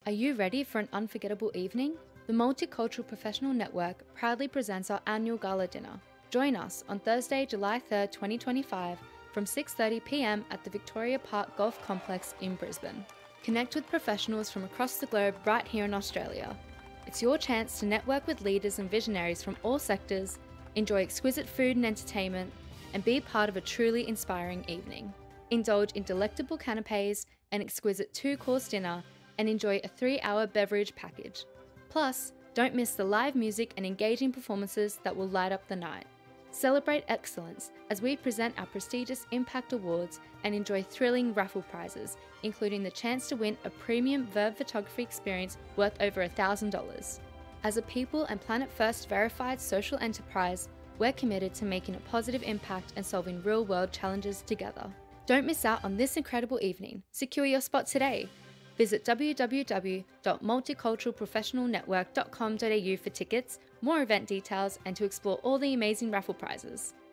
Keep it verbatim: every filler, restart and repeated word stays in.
Are you ready for an unforgettable evening? The Multicultural Professional Network proudly presents our annual gala dinner. Join us on Thursday, July third, twenty twenty-five from six thirty p m at the Victoria Park Golf Complex in Brisbane. Connect with professionals from across the globe right here in Australia. It's your chance to network with leaders and visionaries from all sectors, enjoy exquisite food and entertainment, and be part of a truly inspiring evening. Indulge in delectable canapes, an exquisite two-course dinner, and enjoy a three-hour beverage package. Plus, don't miss the live music and engaging performances that will light up the night. Celebrate excellence as we present our prestigious Impact Awards and enjoy thrilling raffle prizes, including the chance to win a premium Verve photography experience worth over one thousand dollars. As a People and Planet First verified social enterprise, we're committed to making a positive impact and solving real-world challenges together. Don't miss out on this incredible evening. Secure your spot today. Visit w w w dot multicultural professional network dot com dot a u for tickets, more event details, and to explore all the amazing raffle prizes.